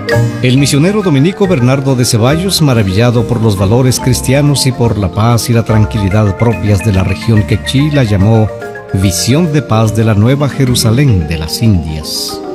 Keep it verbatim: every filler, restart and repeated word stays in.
El misionero dominico Bernardo de Ceballos, maravillado por los valores cristianos y por la paz y la tranquilidad propias de la región quechí, la llamó Visión de Paz de la Nueva Jerusalén de las Indias.